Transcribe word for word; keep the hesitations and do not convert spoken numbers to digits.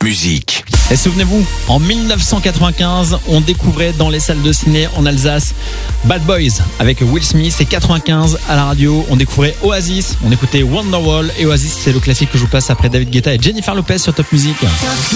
Musique. Et souvenez-vous, en dix-neuf cent quatre-vingt-quinze, on découvrait dans les salles de ciné en Alsace Bad Boys avec Will Smith. Et quatre-vingt-quinze à la radio, on découvrait Oasis, on écoutait Wonderwall. Et Oasis, c'est le classique que je vous passe après David Guetta et Jennifer Lopez sur Top Music.